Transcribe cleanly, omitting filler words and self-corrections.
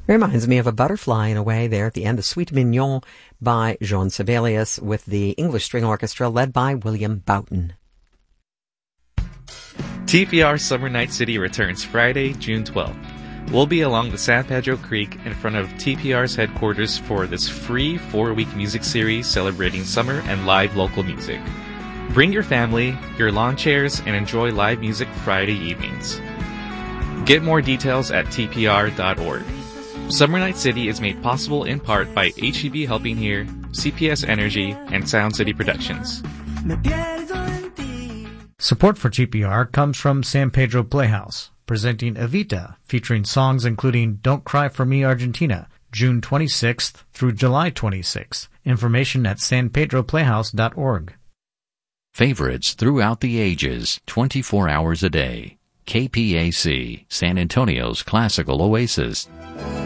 Reminds me of a butterfly in a way there at the end, the Suite Mignon by Jean Sibelius with the English String Orchestra led by William Boughton. TPR Summer Night City returns Friday, June 12th. We'll be along the San Pedro Creek in front of TPR's headquarters for this free 4-week music series celebrating summer and live local music. Bring your family, your lawn chairs, and enjoy live music Friday evenings. Get more details at tpr.org. Summer Night City is made possible in part by HEB Helping Here, CPS Energy, and Sound City Productions. Support for TPR comes from San Pedro Playhouse, presenting Evita, featuring songs including Don't Cry for Me Argentina, June 26th through July 26th. Information at sanpedroplayhouse.org. Favorites throughout the ages, 24 hours a day. KPAC, San Antonio's classical oasis.